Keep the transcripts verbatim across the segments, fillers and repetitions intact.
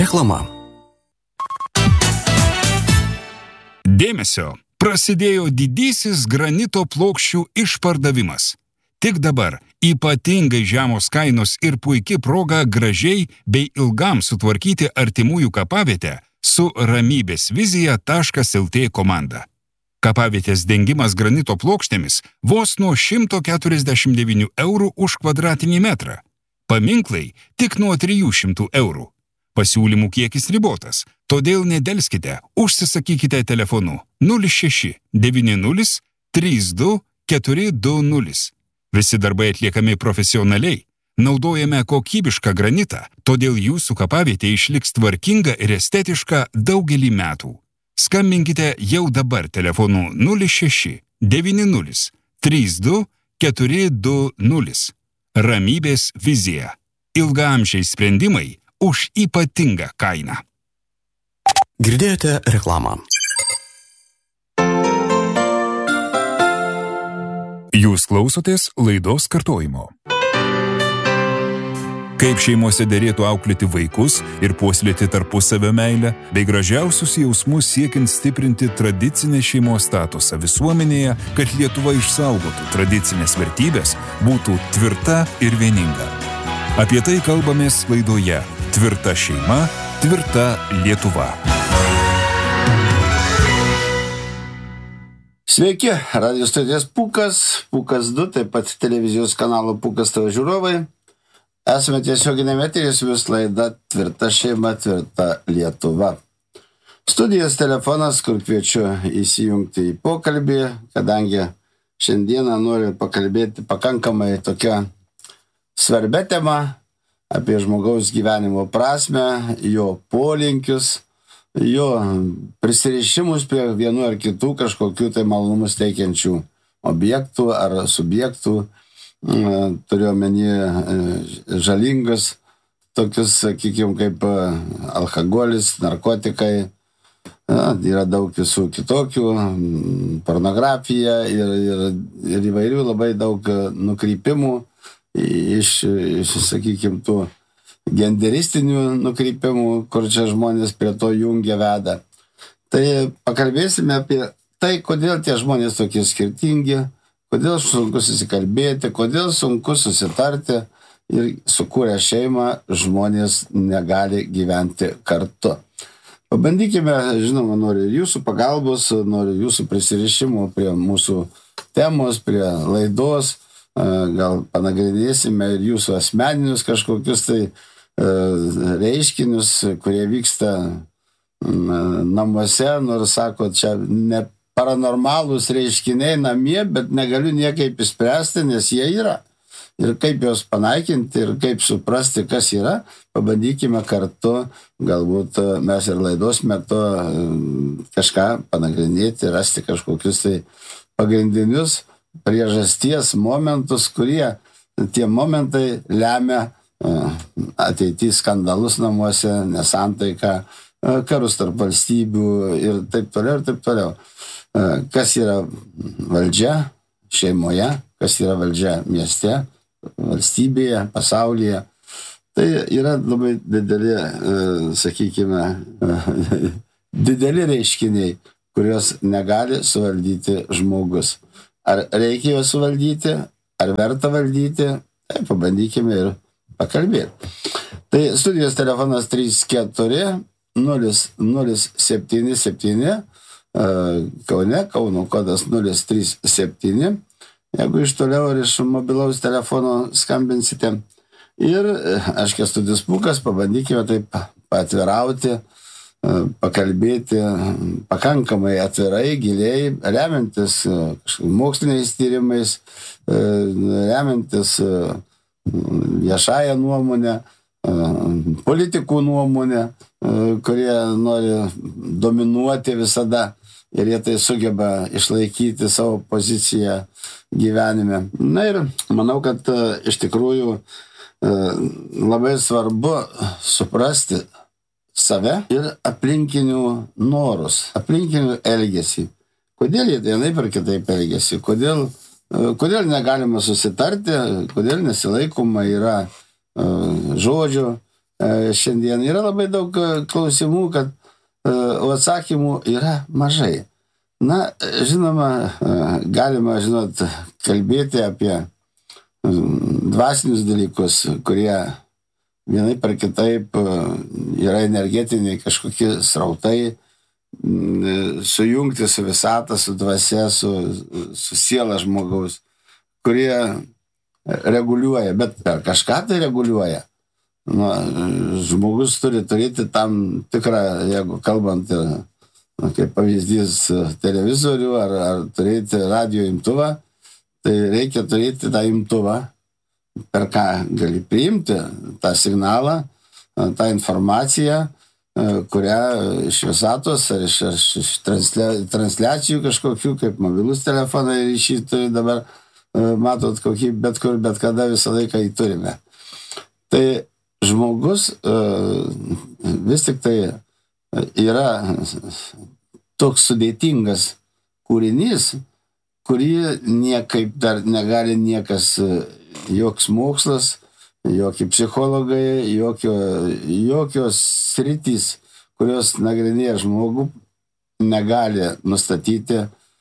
Reklama. Dėmesio! Prasidėjo didysis granito plokščių išpardavimas. Tik dabar ypatingai žemos kainos ir puiki proga gražiai bei ilgam sutvarkyti artimųjų kapavietę su ramybės vizija taškas lt komanda. Kapavietės dengimas granito plokštėmis vos nuo šimto keturiasdešimt devynių eurų už kvadratinį metrą. Paminklai tik nuo trijų šimtų eurų. Pasiūlymų kiekis ribotas, todėl nedelskite, užsisakykite telefonu nulis šeši devyni nulis trys du keturi du nulis. Visi darbai atliekami profesionaliai, naudojame kokybišką granitą, todėl jūsų kapavietė išliks tvarkinga ir estetiška daugelį metų. Skambinkite jau dabar telefonu nulis šeši devyni nulis trys du keturi du nulis. Ramybės vizija. Ilgaamžiai sprendimai už ypatingą kainą. Girdėjote reklamą. Jūs klausotės laidos kartojimo. Kaip šeimose derėtų auklėti vaikus ir puoselėti tarpusavio meilę, bei gražiausius jausmus siekiant stiprinti tradicinę šeimos statusą visuomenėje, kad Lietuva išsaugotų tradicinės vertybės, būtų tvirta ir vieninga. Apie tai kalbamės laidoje Tvirta šeima, tvirta Lietuva. Sveiki, radio stoties Pūkas, Pūkas du, taip pat televizijos kanalo Pūkas tavo žiūrovai. Esame tiesioginėme eteryje su vis laida Tvirta šeima, tvirta Lietuva. Studijos telefonas, kur kviečiu įsijungti į pokalbį, kadangi šiandieną noriu pakalbėti pakankamai tokią svarbia tema apie žmogaus gyvenimo prasmę, jo polinkius, jo prisirišimus prie vienų ar kitų kažkokių tai malonumus teikiančių objektų ar subjektų, turiu omeny žalingus, tokius, sakykime, kaip alkoholis, narkotikai, yra daug visų kitokių, pornografija ir, ir, ir įvairių labai daug nukrypimų iš, iš sakykime, tų genderistinių nukrypimų, kur čia žmonės prie to jungia veda. Tai pakalbėsime apie tai, kodėl tie žmonės tokie skirtingi, kodėl sunku susikalbėti, kodėl sunku susitarti ir sukūrę šeimą žmonės negali gyventi kartu. Pabandykime, žinoma, noriu jūsų pagalbos, noriu jūsų prisirišimo prie mūsų temos, prie laidos. Gal panagrinėsime ir jūsų asmeninius kažkokius tai reiškinius, kurie vyksta namuose, nors sako, čia ne paranormalūs reiškiniai namie, bet negaliu niekaip išspręsti, nes jie yra. Ir kaip juos panaikinti ir kaip suprasti, kas yra, pabandykime kartu, galbūt mes ir laidos metu kažką panagrinėti, rasti kažkokius tai pagrindinius priežasties momentus, kurie tie momentai lemia ateityje skandalus namuose, nesantaiką, karus tarp valstybių ir taip toliau ir taip toliau. Kas yra valdžia šeimoje, kas yra valdžia mieste, valstybėje, pasaulyje. Tai yra labai dideli, sakykime, dideli reiškiniai, kuriuos negali suvaldyti žmogus. Ar reikia juos suvaldyti, ar verta valdyti, tai pabandykime ir pakalbėti. Tai studijos telefonas trys keturi nulis nulis septyni septyni, Kaune, Kauno kodas nulis trys septyni, jeigu iš toliau ar iš mobilaus telefono skambinsite. Ir aš Kęstutis Pūkas, pabandykime taip paatvirauti, pakalbėti pakankamai atvirai, giliai, remiantis moksliniais tyrimais, remiantis viešąją nuomonę, politikų nuomonę, kurie nori dominuoti visada ir jie tai sugeba išlaikyti savo poziciją gyvenime. Na ir manau, kad iš tikrųjų labai svarbu suprasti save ir aplinkinių norus, aplinkinių elgesį. Kodėl jie vienaip ar kitaip elgesi, kodėl, kodėl negalima susitarti, kodėl nesilaikoma yra žodžio, šiandien. Yra labai daug klausimų, kad o atsakymų yra mažai. Na, žinoma, galima, žinot, kalbėti apie dvasinius dalykus, kurie vienai per kitaip yra energetiniai kažkokie srautai, sujungti su visata, su dvasia, su, su siela žmogaus, kurie reguliuoja, bet per kažką tai reguliuoja. Nu, žmogus turi turėti tam tikrą, jeigu kalbant, nu, kaip pavyzdys, televizorių ar, ar turėti radio imtuvą, tai reikia turėti tą imtuvą, per ką gali priimti tą signalą, tą informaciją, kurią iš visatos ar iš, iš translia, transliacijų kažkokių, kaip mobilus telefonai ryšį turi dabar, matot, kokį bet kur, bet kada visą laiką jį turime. Tai žmogus vis tik tai yra toks sudėtingas kūrinys, kurį niekaip dar negali niekas, joks mokslas, jokie psichologai, jokio, jokios sritys, kurios nagrinėja žmogų, negali nustatyti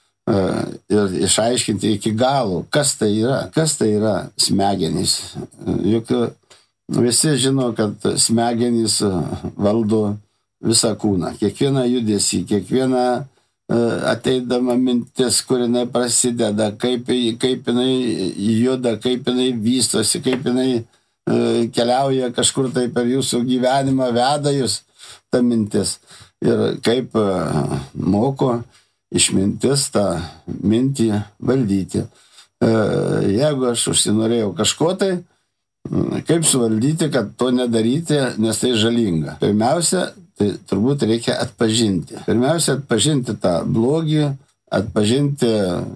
ir išaiškinti iki galo, kas tai yra, kas tai yra smegenys. Juk visi žino, kad smegenys valdo visą kūną, kiekvieną judesį, kiekvieną ateidama mintis, kur jinai prasideda, kaip, kaip jinai juda, kaip jinai vystosi, kaip jinai keliauja kažkur tai per jūsų gyvenimą, veda jūs ta mintis. Ir kaip moko išmintis tą mintį valdyti. Jeigu aš užsinorėjau kažko tai, kaip suvaldyti, kad to nedaryti, nes tai žalinga. Pirmiausia, tai turbūt reikia atpažinti. Pirmiausia, atpažinti tą blogį, atpažinti,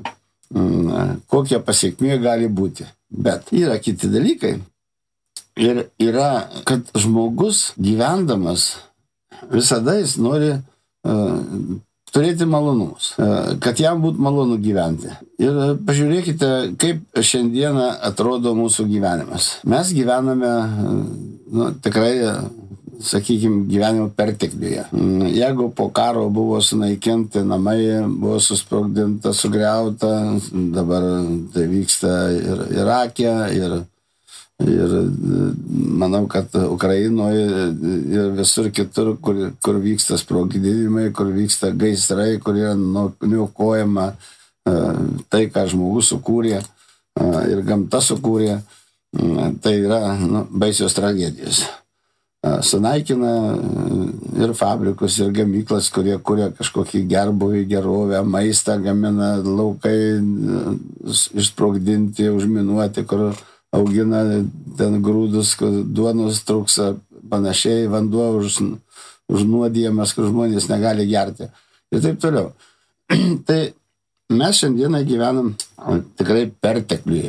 kokia pasiekmė gali būti. Bet yra kiti dalykai. Ir yra, kad žmogus gyvendamas visada jis nori uh, turėti malonumus, uh, kad jam būtų malonu gyventi. Ir uh, pažiūrėkite, kaip šiandieną atrodo mūsų gyvenimas. Mes gyvename, uh, nu, tikrai, uh, sakykime, gyvenimo pertekliuje. Mm, jeigu po karo buvo sunaikinti namai, buvo susprogdinta, sugriauta, dabar tai vyksta ir Irake, ir Ir manau, kad Ukrainoje ir visur kitur, kur, kur vyksta sprogdinimai, kur vyksta gaisrai, kur yra niokojama tai, ką žmogus sukūrė ir gamta sukūrė, tai yra, nu, baisios tragedijos. Sunaikina ir fabrikus, ir gamyklas, kurie kuria kažkokį gerbuvį, gerovę, maistą gamina, laukai išsprogdinti, užminuoti, kur augina ten grūdus, duonos trūksa, panašiai, vanduo už, užnuodijamas, kur žmonės negali gerti. Ir taip toliau. Tai mes šiandieną gyvenam tikrai pertekliuje.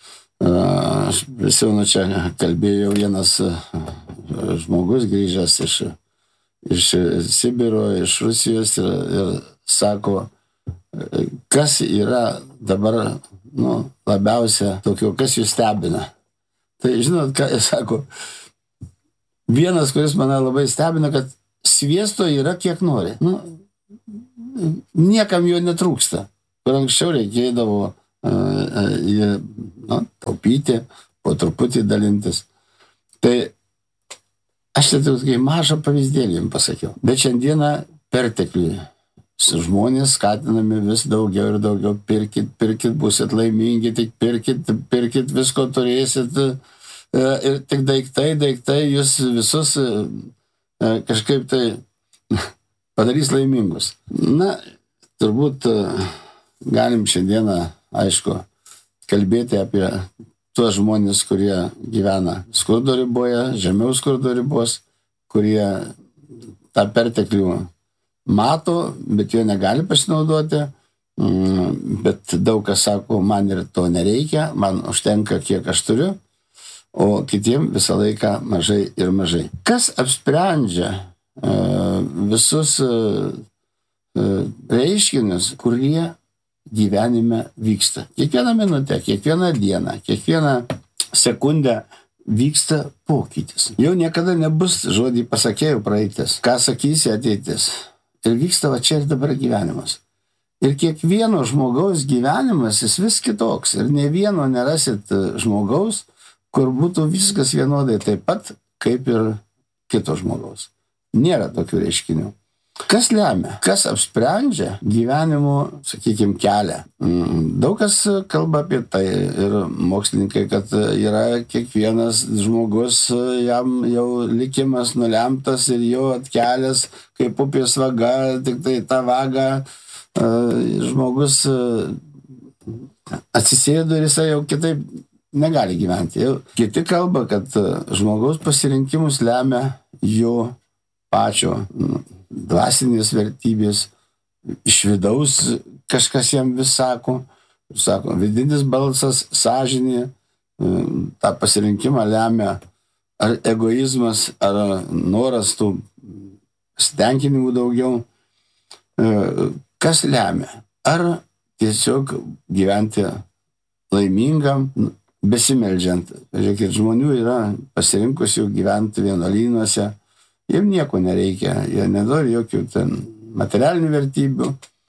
Aš prisimenu, čia kalbėjo vienas žmogus grįžęs iš, iš Sibiro, iš Rusijos ir, ir sako, kas yra dabar, nu, labiausia tokio, kas jūs stebina. Tai žinot, ką jis sako, vienas, kuris mane labai stebina, kad sviesto yra kiek nori. Nu, niekam jo netrūksta. Kur anksčiau reikėdavo uh, jį, nu, taupyti, po truputį dalintis. Tai aš tai tokį mažą pavyzdėlį jums pasakiau. Bet šiandieną pertekliui. Žmonės skatinami vis daugiau ir daugiau, pirkit, pirkit, busit laimingi, tik pirkit, pirkit, visko turėsit, ir tik daiktai, daiktai jūs visus kažkaip tai padarys laimingus. Na, turbūt galim šiandieną, aišku, kalbėti apie tuos žmonės, kurie gyvena skurdo riboje, žemiau skurdo ribos, kurie tą perteklių mato, bet jo negali pasinaudoti, bet daug kas sako, man ir to nereikia, man užtenka, kiek aš turiu, o kitiem visą laiką mažai ir mažai. Kas apsprendžia visus reiškinius, kurie gyvenime vyksta? Kiekvieną minutę, kiekvieną dieną, kiekvieną sekundę vyksta pokytis. Jau niekada nebus žodį pasakėjų praeitis, ką sakysi ateitis. Ir vyksta va čia ir dabar gyvenimas. Ir kiekvieno žmogaus gyvenimas jis vis kitoks. Ir ne vieno nerasit žmogaus, kur būtų viskas vienodai taip pat, kaip ir kito žmogaus. Nėra tokių reiškinių. Kas lemia? Kas apsprendžia gyvenimo, sakykime, kelią? Daug kas kalba apie tai ir mokslininkai, kad yra kiekvienas žmogus, jam jau likimas nulemtas ir jo atkelias kaip upės vaga, tik tai tą vagą žmogus atsisėdo ir jisai jau kitaip negali gyventi. Jau kiti kalba, kad žmogaus pasirinkimus lemia jo pačio dvasinės vertybės, iš vidaus kažkas jam vis sako, sako, vidinis balsas, sąžinė, tą pasirinkimą lemia ar egoizmas, ar noras tų pasitenkinimų daugiau. Kas lemia? Ar tiesiog gyventi laimingam, besimeldžiant? Žiūrėkit, žmonių yra pasirinkusių gyventi vienuolynuose. Jiem nieko nereikia, jie nedori jokių ten materialinių vertybių.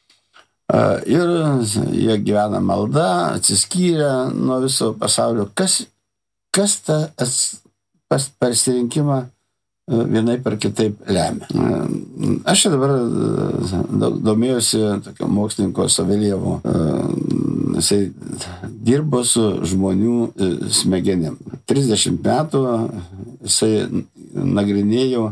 Ir jie gyvena malda, atsiskyrę nuo viso pasaulio. Kas, kas tą pasirinkimą vienaip ar kitaip lemia? Aš čia dabar domėjausi tokio mokslininko Saveljevo. Jisai dirbo su žmonių smegenim. trisdešimt metų jisai nagrinėjo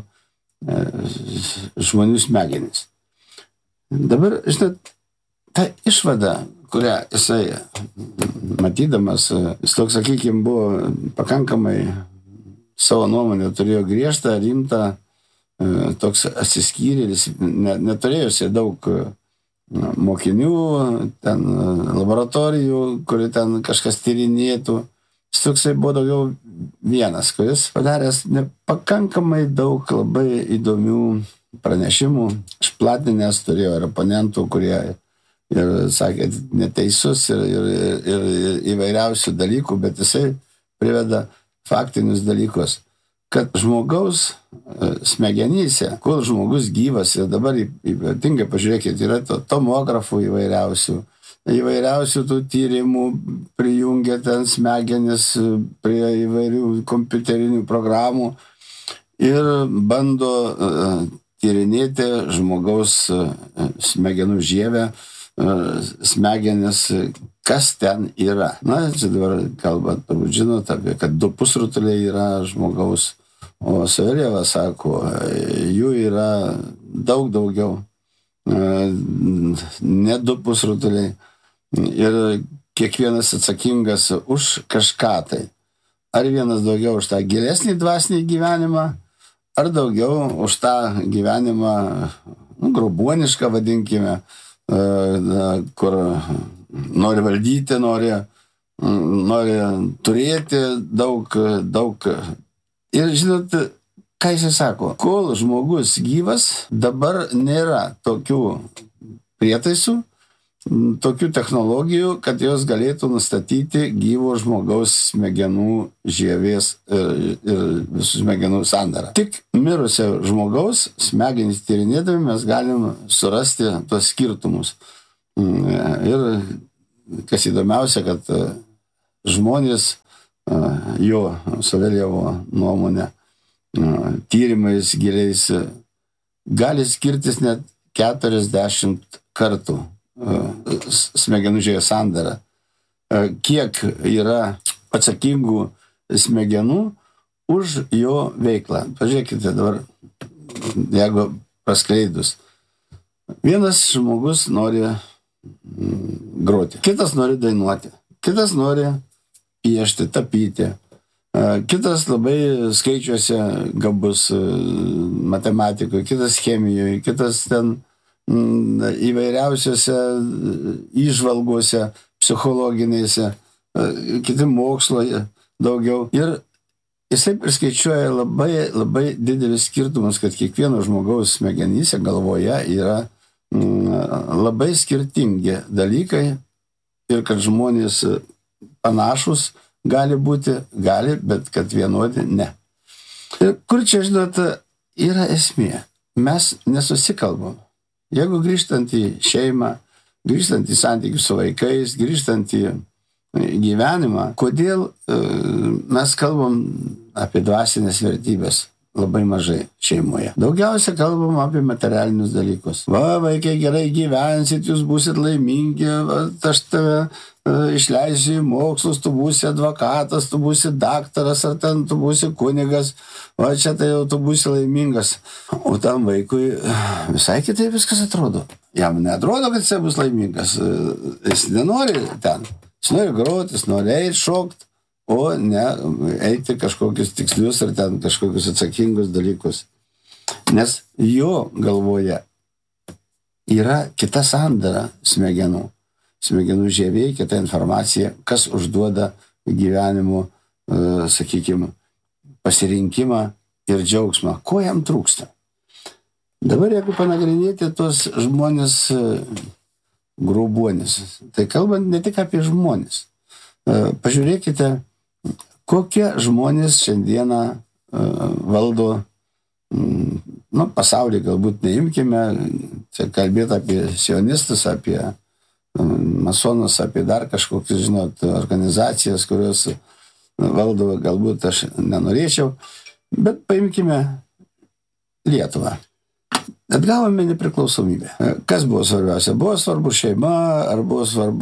žmonių smegenis. Dabar, žinot, ta išvada, kurią jisai matydamas, jis toks, sakykime, buvo pakankamai savo nuomonę, turėjo griežtą, rimtą, toks atsiskyrėlis, neturėjusi daug mokinių, ten laboratorijų, kuri ten kažkas tyrinėtų. Jis toksai buvo daugiau vienas, kuris padaręs nepakankamai daug labai įdomių pranešimų, išplatinęs, turėjo ir oponentų, kurie ir sakė neteisus ir, ir, ir, ir įvairiausių dalykų, bet jisai priveda faktinius dalykus, kad žmogaus smegenyse, kol žmogus gyvas, ir dabar ypatingai pažiūrėkit, yra to, tomografų įvairiausių, įvairiausių tų tyrimų, prijungia ten smegenis prie įvairių kompiuterinių programų ir bando tyrinėti žmogaus smegenų žievę, smegenis, kas ten yra. Na, čia dabar kalba, turbūt žinot, apie, kad du pusrutuliai yra žmogaus, o Saveljevas sako, jų yra daug daugiau, ne du pusrutuliai. Ir kiekvienas atsakingas už kažką tai. Ar vienas daugiau už tą gilesnį dvasinį gyvenimą, ar daugiau už tą gyvenimą, nu, grobuonišką vadinkime, kur nori valdyti, nori, nori turėti daug, daug. Ir žinot, ką jis sako, kol žmogus gyvas, dabar nėra tokių prietaisų, tokių technologijų, kad jos galėtų nustatyti gyvo žmogaus smegenų žievės ir, ir visų smegenų sandarą. Tik mirusio žmogaus smegenys tyrinėdami mes galim surasti tos skirtumus. Ir kas įdomiausia, kad žmonės, jo Saveljevo nuomonė, tyrimais giliais gali skirtis net keturiasdešimt kartų smegenų žievės sandara. Kiek yra atsakingų smegenų už jo veiklą. Pažiūrėkite dabar, jeigu praskleidus. Vienas žmogus nori groti, kitas nori dainuoti, kitas nori piešti, tapyti, kitas labai skaičiuose gabus matematikoje, kitas chemijoje, kitas ten įvairiausiose įžvalgose, psichologinėse, kiti mokslo daugiau. Ir jisai priskaičiuoja labai, labai didelis skirtumas, kad kiekvieno žmogaus smegenyse galvoje yra labai skirtingi dalykai ir kad žmonės panašus gali būti, gali, bet kad vienodi, ne. Ir kur čia, žinot, yra esmė. Mes nesusikalbam. Jeigu grįžtant į šeimą, grįžtant į santykius su vaikais, grįžtant į gyvenimą, kodėl mes kalbam apie dvasinės vertybės labai mažai šeimoje. Daugiausia kalbam apie materialinius dalykus. Va, vaikai, gerai gyvensit, jūs būsit laimingi, va, aš tave uh, išleisiu į mokslus, tu būsi advokatas, tu būsi daktaras, ar ten tu būsi kunigas, va, čia tai jau tu būsi laimingas. O tam vaikui visai kitaip viskas atrodo. Jam neatrodo, kad jis bus laimingas. Jis nenori ten. Jis nori groti, jis nori eiti, šokti, o ne eiti kažkokius tikslius ar ten kažkokius atsakingus dalykus. Nes jo galvoje yra kita sandara smegenų. Smegenų žievė, kita informacija, kas užduoda gyvenimo, sakykime, pasirinkimą ir džiaugsmą. Ko jam trūksta? Dabar, jeigu panagrinėti tos žmonės grobuonis, tai kalbant ne tik apie žmonės. Pažiūrėkite, kokie žmonės šiandieną valdo, nu, pasaulį galbūt neimkime, čia kalbėti apie sionistus, apie masonus, apie dar kažkokius, žinot, organizacijas, kurios valdo, galbūt aš nenorėčiau, bet paimkime Lietuvą. Atgavome nepriklausomybę. Kas buvo svarbiausia? Buvo svarbu šeima, ar buvo svarbu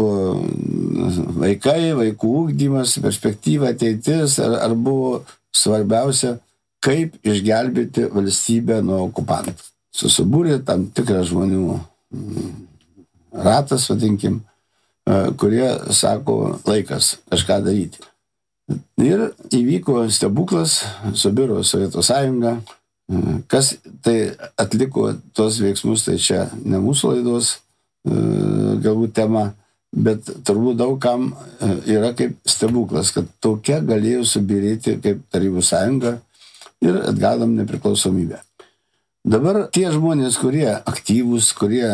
vaikai, vaikų ugdymas, perspektyva, ateitis, ar, ar buvo svarbiausia, kaip išgelbėti valstybę nuo okupantų. Susibūrė tam tikras žmonių ratas, vadinkim, kurie sako, laikas kažką daryti. Ir įvyko stebuklas, subiro Sovietų sąjunga. Kas tai atliko tos veiksmus, tai čia ne mūsų laidos galbūt tema, bet turbūt daug kam yra kaip stebuklas, kad tokia galėjo subirėti kaip Tarybų sąjunga ir atgavom nepriklausomybę. Dabar tie žmonės, kurie aktyvūs, kurie,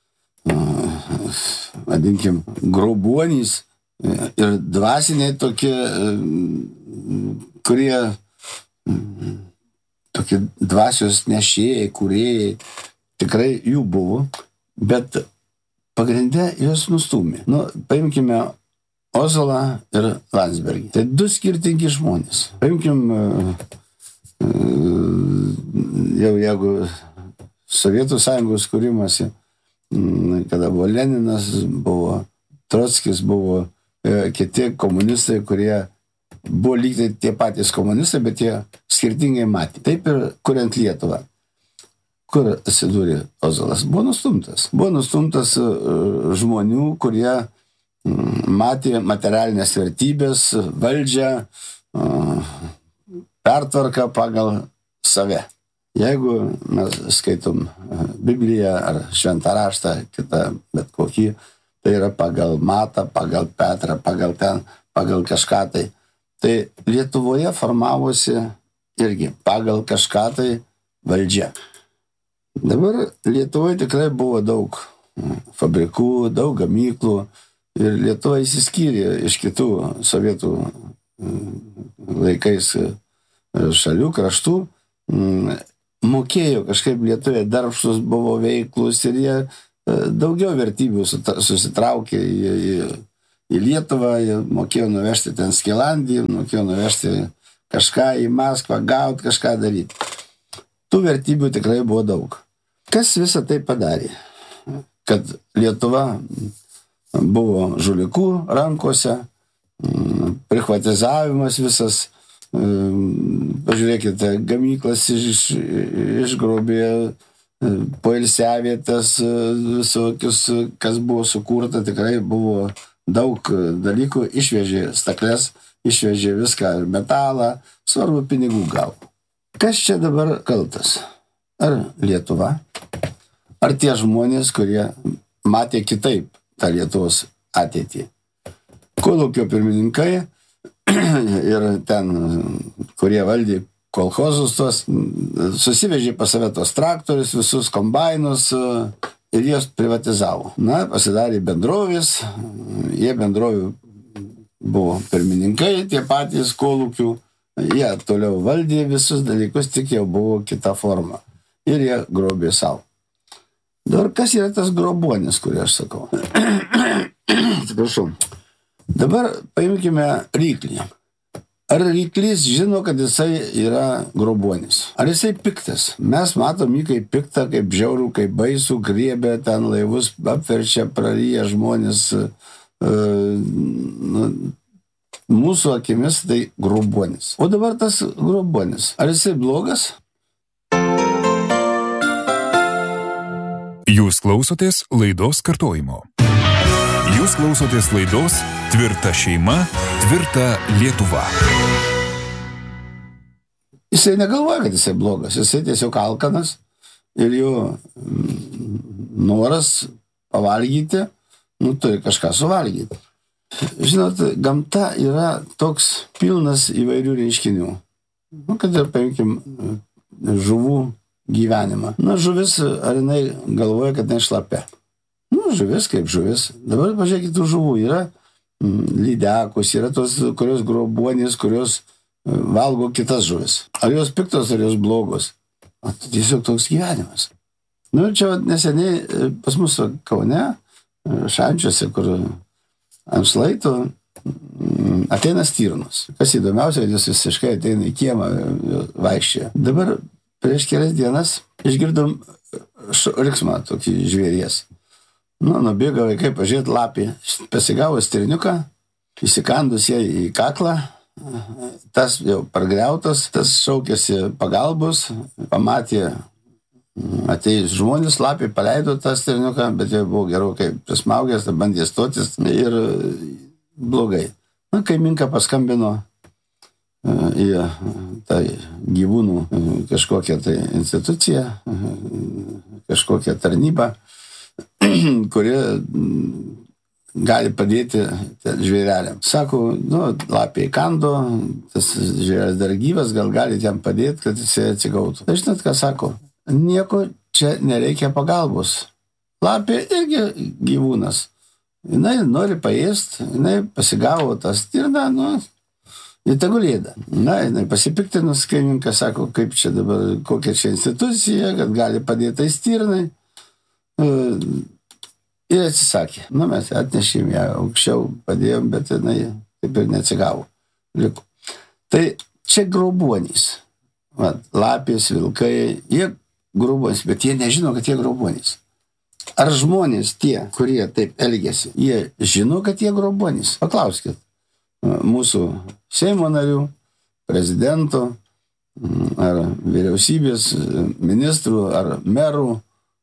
vadinkim, grobuonys ir dvasiniai tokie, kurie tokie dvasios nešėjai, kūrėjai, tikrai jų buvo, bet pagrinde juos nustūmė. Nu, paimkime Ozolą ir Landsbergį. Tai du skirtingi žmonės. Paimkim, jau jeigu Sovietų sąjungos kūrimasi, kada buvo Leninas, buvo Trotskis, buvo kiti komunistai, kurie buvo lygtai tie patys komunistai, bet jie skirtingai matė. Taip ir kuriant Lietuvą. Kur atsidūrė Ozolas? Buvo nustumtas. Buvo nustumtas žmonių, kurie matė materialinės vertybės, valdžią, pertvarką pagal save. Jeigu mes skaitom Bibliją ar Šventą raštą, kitą bet kokį, tai yra pagal Matą, pagal Petrą, pagal ten, pagal kažką tai. Tai Lietuvoje formavosi irgi pagal kažką tai valdžia. Dabar Lietuvoje tikrai buvo daug fabrikų, daug gamyklų ir Lietuva įsiskyrė iš kitų sovietų laikais šalių, kraštų. Mokėjo kažkaip Lietuvė, darbštus buvo veiklus ir jie daugiau vertybių susitraukė į, į į Lietuvą, mokėjo nuvežti ten Skilandį, mokėjo nuvežti kažką į Maskvą, gauti kažką daryti. Tų vertybių tikrai buvo daug. Kas visą tai padarė? Kad Lietuva buvo žulikų rankose, privatizavimas visas, pažiūrėkite, gamyklas iš, išgrobė, poilsiavietas, visokius, kas buvo sukurta, tikrai buvo daug dalykų, išvežė stakles, išvežė viską, metalą, svarbu pinigų gavo. Kas čia dabar kaltas? Ar Lietuva? Ar tie žmonės, kurie matė kitaip tą Lietuvos ateitį? Kolūkio pirmininkai ir ten, kurie valdė kolchozus tos, susivežė pas save tos traktorius, visus kombainus, ir jas privatizavo. Na, pasidarė bendrovės, jie bendrovių buvo pirmininkai, tie patys kolūkių, jie toliau valdė visus dalykus, tik jau buvo kita forma. Ir jie grobė savo. Dabar kas yra tas grobuonis, kurį aš sakau? Atsiprašau. Dabar paimkime ryklį. Ar ryklys žino, kad jisai yra grobuonis? Ar jisai piktas? Mes matom jį kaip piktą, kaip žiaurų, kaip baisų, griebė ten laivus, apverčia, praryja žmonės. Uh, mūsų akimis tai grobuonis. O dabar tas grobuonis. Ar jisai blogas? Jūs klausotės laidos kartojimo. Jūs klausotės laidos Tvirta šeima, tvirta Lietuva. Jisai negalvoja, kad jisai blogas. Jisai tiesiog alkanas ir jo noras pavalgyti, nu, turi kažką suvalgyti. Žinot, gamta yra toks pilnas įvairių reiškinių. Nu, kad ir paimkim žuvų gyvenimą. Nu, žuvis, ar jinai galvoja, kad jinai šlapia? Nu, žuvis kaip žuvis. Dabar pažiūrėkit, tų žuvų yra mm, lydekus, yra tos, kurios grobuonys, kurios valgo kitas žuvis. Ar jos piktos, ar jos blogos. O tiesiog toks gyvenimas. Nu, čia neseniai pas mus Kaune, Šančiuose, kur ant šlaito ateina stirnos. Kas įdomiausia, kad jos visiškai ateina į kiemą vaikščioje. Dabar prieš kelias dienas išgirdom riksmą tokį žvėries. Nu, nubėga vaikai pažiūrėti lapį, pasigavo stirniuką, įsikandus ją į kaklą, tas jau pargriautas, tas šaukėsi pagalbos, pamatė atėjus žmonės, lapį paleido tą stirniuką, bet jau buvo gerokai prismaugęs, bandė stotis ir blogai. Na, kaiminka paskambino į tą gyvūnų kažkokią tai instituciją, kažkokią tarnybą, kurie gali padėti žvėreliam. Sako, nu, lapė įkando, tas žvėrelis dar gyvas, gal gali jam padėti, kad jisai atsigautų. Tai žinot, ką sako? Nieko čia nereikia pagalbos. Lapė irgi gyvūnas. Jinai nori paėsti, jinai pasigavo tą stirną, nu, ir tegul ėda. Na, jinai pasipiktinus, kaiminkas sako, kaip čia dabar, kokia čia institucija, kad gali padėti tai stirnai. Ir atsisakė. Nu, mes atnešėm ją aukščiau, padėjom, bet jinai taip ir neatsigavo. Liko. Tai čia grobuonys. Vat, lapės, vilkai, jie grobuonys, bet jie nežino, kad jie grobuonys. Ar žmonės tie, kurie taip elgiasi, jie žino, kad jie grobuonys? Paklauskit mūsų Seimo narių, prezidento, ar vyriausybės ministrų, ar merų,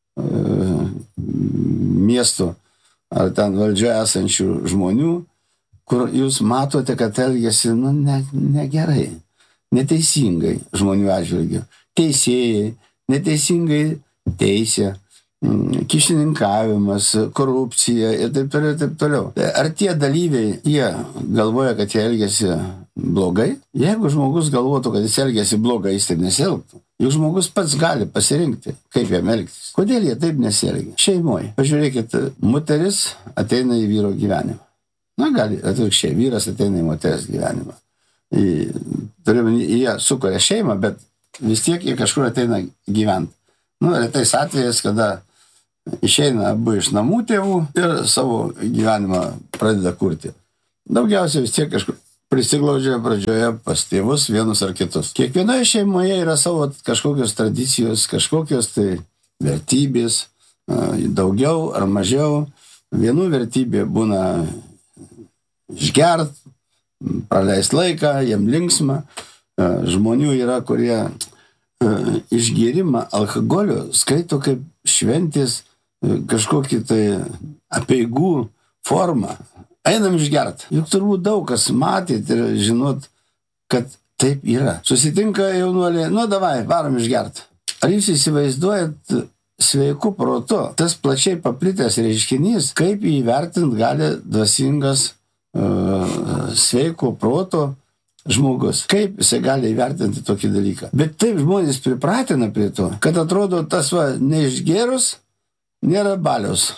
miestų ar ten valdžioje esančių žmonių, kur jūs matote, kad elgiasi nu, ne, negerai, neteisingai žmonių atžvilgių. Teisėjai, neteisingai teisė, kišininkavimas, korupcija ir taip toliau, taip toliau. Ar tie dalyviai, jie galvoja, kad jie elgiasi blogai? Jeigu žmogus galvotų, kad jis elgiasi blogai, jis taip nesielgtų. Juk žmogus pats gali pasirinkti, kaip jam elgtis. Kodėl jie taip nesielgia? Šeimoje. Pažiūrėkit, moteris ateina į vyro gyvenimą. Na, gali, atvirkščiai, vyras ateina į moters gyvenimą. Turiu, jie sukuria šeimą, bet vis tiek jie kažkur ateina gyventi. Nu, retais atvejais, kada išeina abu iš namų tėvų ir savo gyvenimą pradeda kurti. Daugiausiai vis tiek kažkur prisiglaudžia pradžioje pas tėvus vienus ar kitus. Kiekvienoje šeimoje yra savo kažkokios tradicijos, kažkokios tai vertybės, daugiau ar mažiau. Vienų vertybė būna išgert, praleist laiką, jiem linksma. Žmonių yra, kurie išgėrimą alkoholio skaito kaip šventės kažkokį tai apeigų formą. Einam išgert. Juk turbūt daug kas matėt ir žinot, kad taip yra. Susitinka jaunuoliai, nu davai, varom išgert. Ar jūs įsivaizduojat sveiku protu tas plačiai paplitęs reiškinys, kaip įvertint gali dvasingas uh, sveiko proto žmogus? Kaip jisai gali įvertinti tokį dalyką? Bet taip žmonės pripratina prie to, kad atrodo tas va, neišgėrus nėra baliaus.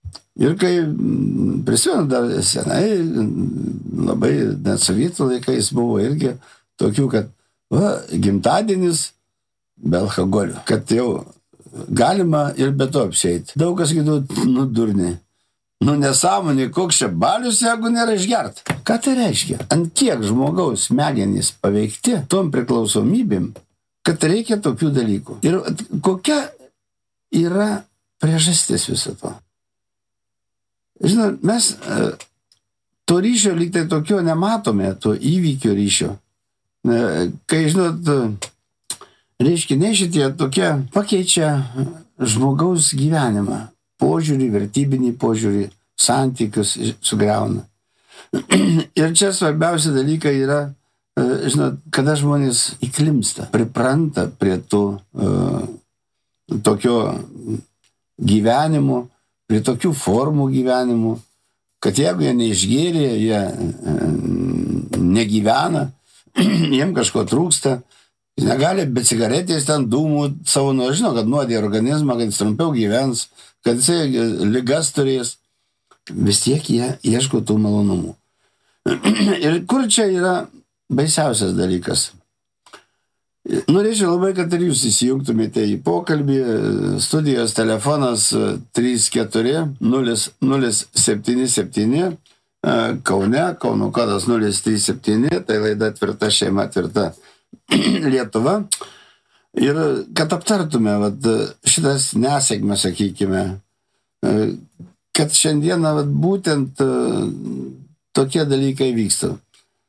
Ir kai prisimenu dar senai, labai net sovietų laikais buvo irgi tokių, kad va, gimtadienis be alkoholio, kad jau galima ir be to apsieiti. Daug kas sakydavo, nu durniai, nu nesąmonė, koks čia balius, jeigu nėra išgert. Ką tai reiškia? Ant kiek žmogaus smegenys paveikti tom priklausomybėm, kad reikia tokių dalykų. Ir kokia yra priežastis viso to? Žinot, mes to ryšio lyg tai tokio nematome, to įvykio ryšio. Kai, žinot, reiškiniai šitie tokie pakeičia žmogaus gyvenimą, požiūrį, vertybinį požiūrį, santykius sugriauna. Ir čia svarbiausia dalykai yra, žinot, kada žmonės įklimsta, pripranta prie to uh, tokio gyvenimo, prie tokių formų gyvenimų, kad jeigu jie neišgėrė, jie negyvena, jiem kažko trūksta, jis negali be cigaretės ten dūmų savo, nu, žinau, kad nuodė organizmą, kad jis trumpiau gyvens, kad jis ligas turės, vis tiek jie ieško tų malonumų. Ir kur čia yra baisiausias dalykas? Norėčiau labai, kad ir jūs įsijungtumėte į pokalbį. Studijos telefonas trys keturi nulis nulis septyni septyni, Kaune, Kauno kodas nulis trys septyni, tai laida Tvirta šeima, tvirta Lietuva. Ir kad aptartume vat, šitas nesėkmės, sakykime, kad šiandieną vat, būtent tokie dalykai vyksta.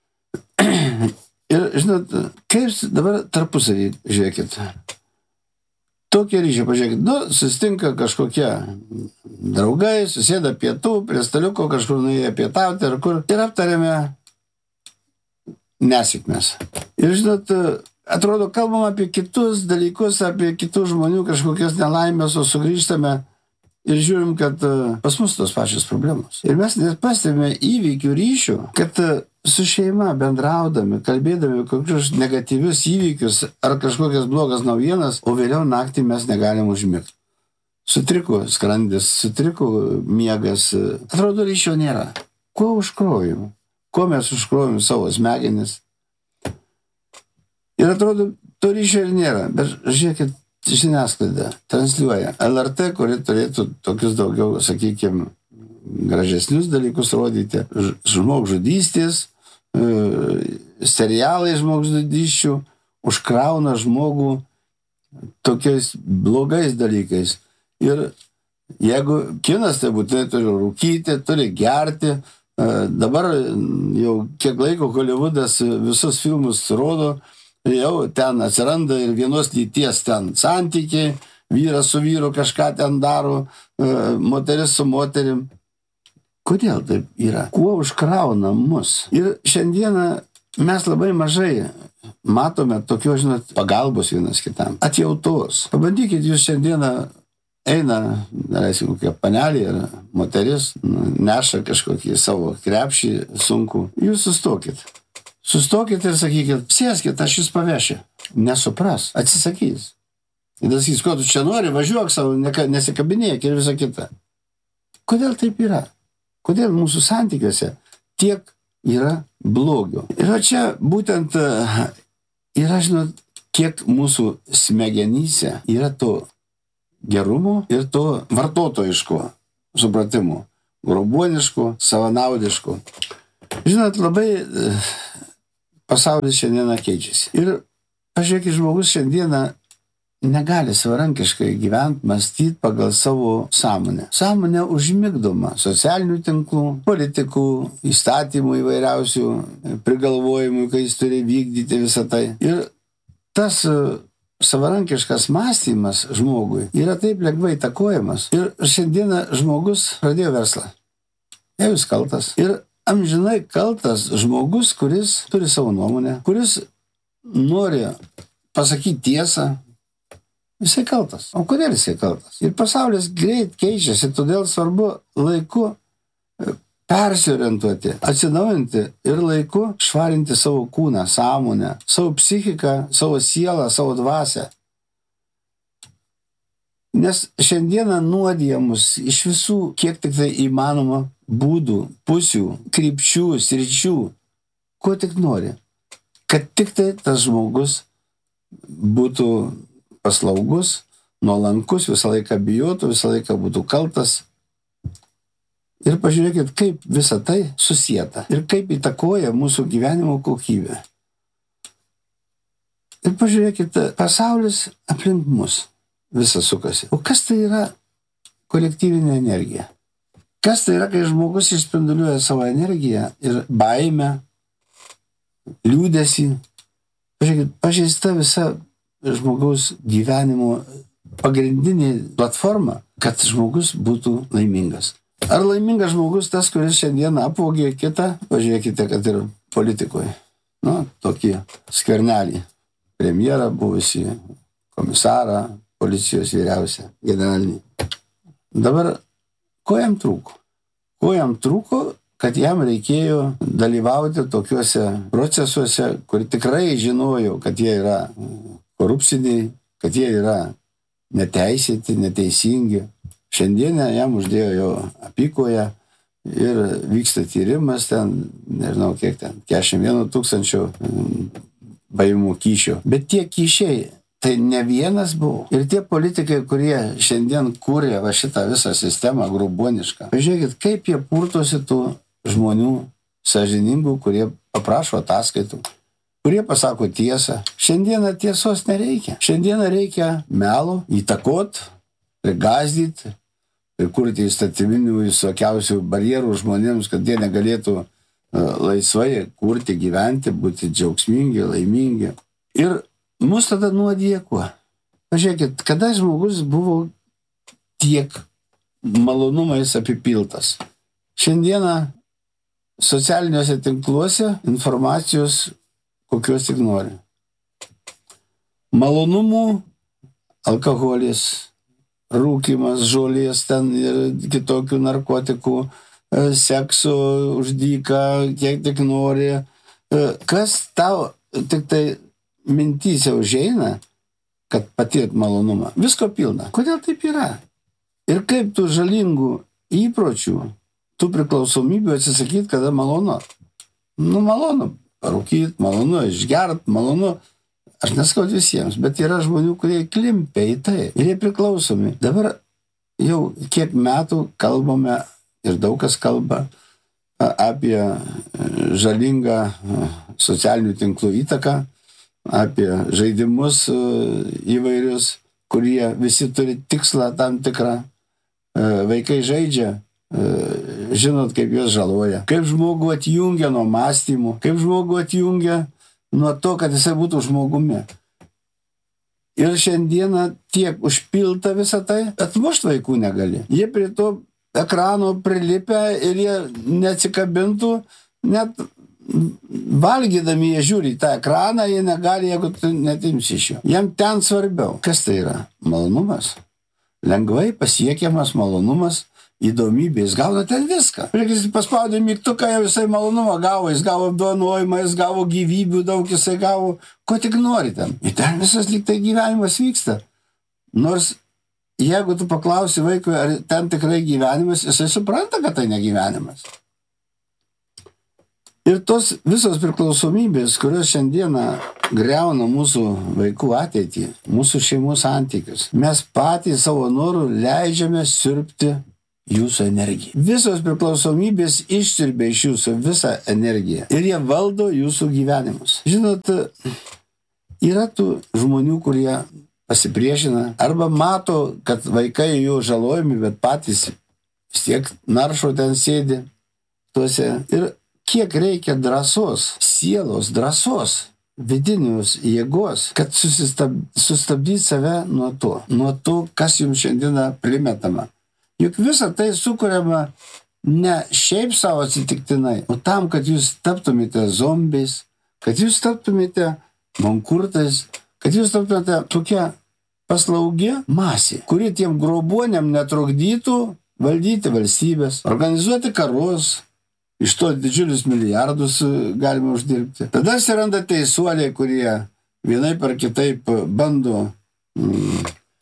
Ir, žinot, kaip dabar tarpusavį, žiūrėkit, tokie ryšiai, pažiūrėkit, nu, susitinka kažkokie draugai, susėda pietų, prie staliuko kažkur nuėję pietauti ar kur, ir aptarėme nesėkmės. Ir, žinot, atrodo, kalbam apie kitus dalykus, apie kitų žmonių kažkokias nelaimės, o sugrįžtame ir žiūrim, kad pas mus tos pačios problemos. Ir mes net pastebime įvykių ryšių, kad su šeima bendraudami, kalbėdami kokius negatyvius įvykius ar kažkokias blogas naujienas, o vėliau naktį mes negalim užmigti. Sutriko skrandis, sutriko miegas, atrodo, ryšio nėra. Kuo užkrojim? Kuo mes užkrojim savo smegenis? Ir atrodo, to ryšio ir nėra, bet žiūrėkit, žiniasklaida transliuoja L R T, kuri turėtų tokius daugiau, sakykime, gražesnius dalykus rodyti, žmogžudystės, serialai žmogžudysčių užkrauna žmogų tokiais blogais dalykais. Ir jeigu kinas, tai būtinai turi rūkyti, turi gerti. Dabar jau kiek laiko Hollywoodas visus filmus rodo, jau ten atsiranda ir vienos lyties ten santykiai, vyras su vyru kažką ten daro, moteris su moterim. Kodėl taip yra? Kuo užkrauna mus? Ir šiandieną mes labai mažai matome tokio, žinot, pagalbos vienas kitam, atjautos. Pabandykit, jūs šiandieną eina, nereisim, kokia panelė ar moteris, neša kažkokį savo krepšį sunku. Jūs sustokit. Sustokit ir sakykit, sėskit, aš jūs pavešiu. Nesupras, atsisakys. Ir sakys, ko tu čia nori, važiuok savo, nesikabinėk ir visa kita. Kodėl taip yra? Kodėl mūsų santykiuose tiek yra blogio? Ir čia būtent yra, žinot, kiek mūsų smegenyse yra to gerumo ir to vartotojiško supratimo, grobuoniško, savanaudiško. Žinot, labai pasaulis šiandieną keičiasi. Ir pažiūrėkit, žmogus šiandieną negali savarankiškai gyventi, mąstyti pagal savo sąmonę. Sąmonė užmigdoma socialinių tinklų, politikų, įstatymų įvairiausių, prigalvojimų, kai jis turi vykdyti visą tai. Ir tas savarankiškas mąstymas žmogui yra taip lengvai įtakojamas. Ir šiandieną žmogus pradėjo verslą. Jau jis kaltas. Ir amžinai kaltas žmogus, kuris turi savo nuomonę, kuris nori pasakyti tiesą. Jisai kaltas. O kodėl jisai kaltas? Ir pasaulis greit keičiasi, todėl svarbu laiku persiorientuoti, atsinaujinti ir laiku švarinti savo kūną, sąmonę, savo psichiką, savo sielą, savo dvasią. Nes šiandieną nuodija mus iš visų, kiek tik tai įmanoma būdų, pusių, krypčių, sričių, ko tik nori. Kad tik tai tas žmogus būtų paslaugus, nuolankus, visą laiką bijotų, visą laiką būtų kaltas. Ir pažiūrėkit, kaip visa tai susieta ir kaip įtakoja mūsų gyvenimo kokybę. Ir pažiūrėkit, pasaulis aplink mus visas sukasi. O kas tai yra kolektyvinė energija? Kas tai yra, kai žmogus išspinduliuoja savo energiją ir baimę, liūdesį? Pažiūrėkit, pažeista visa žmogaus gyvenimo pagrindinė platforma, kad žmogus būtų laimingas. Ar laimingas žmogus tas, kuris šiandien apvogė kitą? Pažiūrėkite, kad ir politikoje. Nu, tokį Skvernelį, premjerą, buvusį komisarą, policijos vyriausią, generalinį. Dabar, ko jam trūko? Ko jam trūko, kad jam reikėjo dalyvauti tokiuose procesuose, kur tikrai žinojo, kad jie yra korupciniai, kad jie yra neteisėti, neteisingi. Šiandieną jam uždėjo jo apykoje ir vyksta tyrimas ten, nežinau kiek ten, keturiasdešimt vieno tūkstančio paimų kyšio. Bet tie kyšiai, tai ne vienas buvo. Ir tie politikai, kurie šiandien kūrė va šitą visą sistemą grubonišką. Pažiūrėkit, kaip jie purtosi tų žmonių sąžiningų, kurie paprašo ataskaitų, kurie pasako tiesą. Šiandieną tiesos nereikia. Šiandieną reikia melo, įtakot, prigąsdyti, prikurti įstatyminių visokiausių barjerų žmonėms, kad jie negalėtų laisvai kurti, gyventi, būti džiaugsmingi, laimingi. Ir mus tada nuodija kuo? Pažiūrėkit, kada žmogus buvo tiek malonumais apipiltas. Šiandieną socialiniuose tinkluose informacijos kokios tik nori. Malonumų, alkoholis, rūkimas, žolės ten ir kitokių narkotikų, sekso už dyką, kiek tik nori. Kas tau tik tai mintyse užeina, kad patirt malonumą? Visko pilna. Kodėl taip yra? Ir kaip tų žalingų įpročių, tų priklausomybių atsisakyti, kada malonu? Nu, malonu parūkyti, malonu išgert, malonu. Aš neskau visiems, bet yra žmonių, kurie klimpia į tai ir jie priklausomi. Dabar jau kiek metų kalbame ir daug kas kalba apie žalingą socialinių tinklų įtaką, apie žaidimus įvairius, kurie visi turi tikslą tam tikrą. Vaikai žaidžia, žinot, kaip juos žaloja, kaip žmogų atjungia nuo mąstymų, kaip žmogų atjungia nuo to, kad jisai būtų žmogumi. Ir šiandieną tiek užpilta visą tai, atmušt vaikų negali. Jie prie to ekrano prilipę ir jie neatsikabintų, net valgydami jie žiūri į tą ekraną, jie negali, jeigu tu netimsi iš jo. Jam ten svarbiau. Kas tai yra? Malonumas. Lengvai pasiekiamas malonumas, įdomybė, jis gauna ten viską. Jis paspaudė mygtuką, jau visai malonumą gavo, jis gavo apdovanojimą, jis gavo gyvybių daug, jisai gavo, ko tik nori ten. Ir ten visas lyg tai gyvenimas vyksta. Nors jeigu tu paklausi vaikui, ar ten tikrai gyvenimas, jisai supranta, kad tai negyvenimas. Ir tos visos priklausomybės, kurios šiandieną greuna mūsų vaikų ateitį, mūsų šeimų santykius, mes patys savo norų leidžiame siurbti jūsų energiją. Visos priklausomybės išsiurbia iš jūsų visą energiją ir jie valdo jūsų gyvenimus. Žinot, yra tų žmonių, kurie pasipriešina arba mato, kad vaikai jų žalojami, bet patys vis tiek naršo ten sėdi tuose. Ir kiek reikia drąsos, sielos drąsos, vidinius jėgos, kad sustabdyti save nuo to, nuo to, kas jums šiandieną primetama. Juk visą tai sukuriama ne šiaip savo atsitiktinai, o tam, kad jūs taptumėte zombiais, kad jūs taptumėte mankurtais, kad jūs taptumėte tokia paslaugi masė, kuri tiem grobuoniam netrukdytų valdyti valstybės, organizuoti karus, iš to didžiulius milijardus galima uždirbti. Tada atsiranda teisuoliai, kurie vienaip ar kitaip bando mm,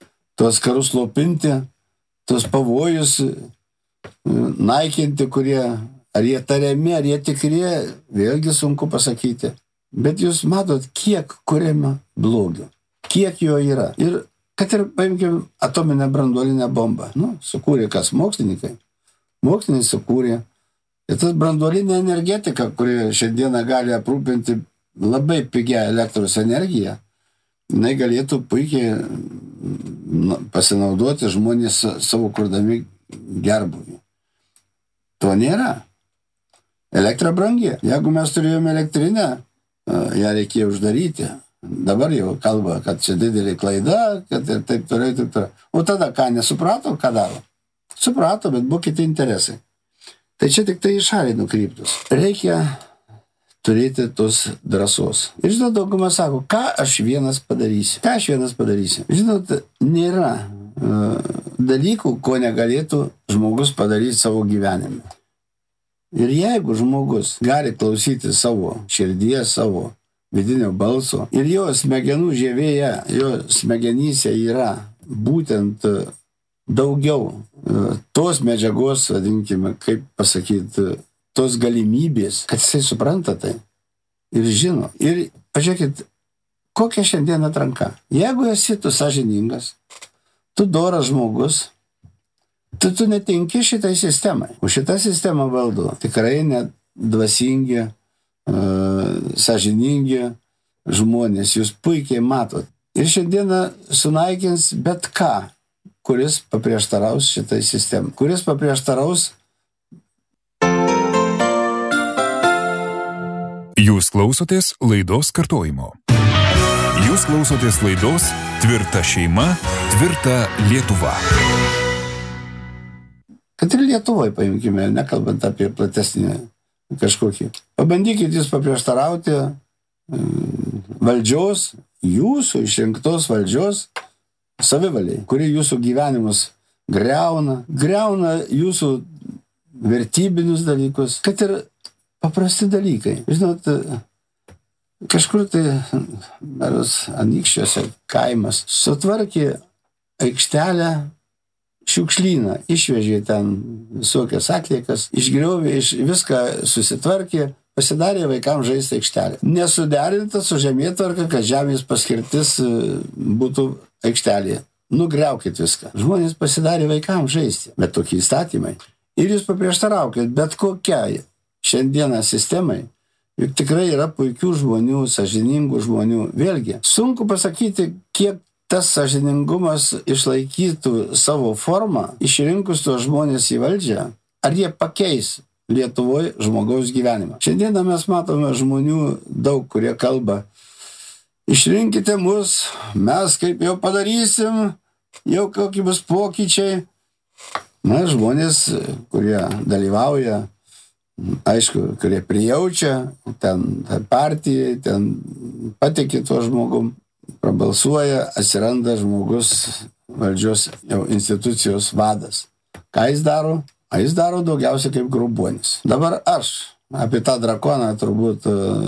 tuos karus slopinti, tuos pavojus naikinti, kurie, ar jie tariami, ar jie tikri, vėlgi sunku pasakyti. Bet jūs matot, kiek kuriama blogio, kiek jo yra. Ir kad ir, paimkim, atominę branduolinę bombą. Nu, sukūrė kas? Mokslininkai. Mokslininkai sukūrė. Ir tas branduolinė energetika, kuri šiandieną gali aprūpinti labai pigią elektros energiją, jinai galėtų puikiai pasinaudoti žmonės savo kurdami gerbuvį. To nėra. Elektra brangi. Jeigu mes turėjome elektrinę, ją reikėjo uždaryti. Dabar jau kalba, kad čia didelė klaida, kad ir taip toliau, taip toliau. O tada ką, nesuprato, ką daro? Suprato, bet buvo kiti interesai. Tai čia tik tai į šalį nukryptus. Reikia turėti tos drąsos. Ir žinot, dauguma sako, ką aš vienas padarysiu? Ką aš vienas padarysiu? Žinot, nėra uh, dalykų, ko negalėtų žmogus padaryti savo gyvenime. Ir jeigu žmogus gali klausyti savo širdies, savo vidinio balso, ir jo smegenų žievėje, jo smegenyse yra būtent daugiau tos medžiagos, vadinkime, kaip pasakyti, tos galimybės, kad jisai supranta tai ir žino. Ir pažiūrėkit, kokia šiandien atranka. Jeigu esi tu sąžiningas, tu doras žmogus, tu, tu netinki šitai sistemai. O šitą sistemą valdo tikrai net dvasingi, uh, sąžiningi žmonės. Jūs puikiai matot. Ir šiandieną sunaikins bet ką, kuris paprieštaraus šitai sistemai. Kuris paprieštaraus. Jūs klausotės laidos kartojimo. Jūs klausotės laidos Tvirta šeima, tvirta Lietuva. Kad ir Lietuvoje paimkime, nekalbant apie platesnį kažkokį. Pabandykit jūs paprieštarauti valdžios, jūsų išrinktos valdžios savivaliai, kuri jūsų gyvenimus greuna, greuna jūsų vertybinius dalykus, kad ir paprasti dalykai. Žinot, kažkur tai meros Anykščiuose kaimas sutvarkė aikštelę šiukšlyną, išvežė ten visokias atliekas, išgriovė, iš, viską susitvarkė, pasidarė vaikams žaisti aikštelę. Nesuderinta su žemėtvarka, kad žemės paskirtis būtų aikštelėje. Nugriaukit viską. Žmonės pasidarė vaikams žaisti, bet tokie įstatymai. Ir jūs paprieštaraukit bet kokiai šiandieną sistemai, juk tikrai yra puikių žmonių, sąžiningų žmonių. Vėlgi, sunku pasakyti, kiek tas sąžiningumas išlaikytų savo formą, išrinkus tuos žmonės į valdžią, ar jie pakeis Lietuvoje žmogaus gyvenimą. Šiandieną mes matome žmonių daug, kurie kalba, išrinkite mus, mes kaip jau padarysim, jau kokie bus pokyčiai. Na, žmonės, kurie dalyvauja, aišku, kurie prijaučia, ten partijai, ten patikė tuo žmogum, prabalsuoja, atsiranda žmogus valdžios jau institucijos vadas. Ką jis daro? A jis daro daugiausia kaip grubuonis. Dabar aš apie tą drakoną, turbūt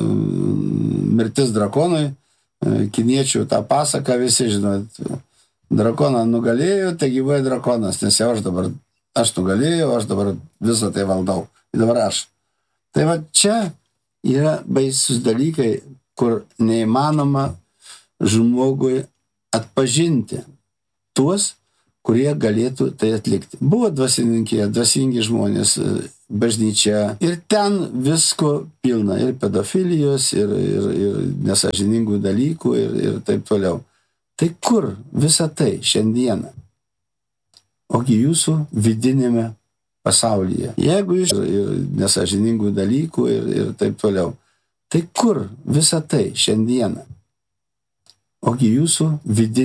mirtis drakonui, kiniečių tą pasaką visi žinot. Drakoną nugalėjo, tai gyvoja drakonas, nes jau aš dabar, aš nugalėjau, aš dabar visą tai valdau. Ir dabar aš. Tai va čia yra baisus dalykai, kur neįmanoma žmogui atpažinti tuos, kurie galėtų tai atlikti. Buvo dvasininkė, dvasingi žmonės, bažnyčia, ir ten visko pilna, ir pedofilijos, ir, ir, ir nesąžiningų dalykų, ir, ir taip toliau. Tai kur visa tai šiandieną? Ogi jūsų vidinėme pasaulyje. Jeigu iš ir nesąžiningų dalykų, ir, ir taip toliau. Tai kur visa tai šiandieną? Ogi jūsų vidinėme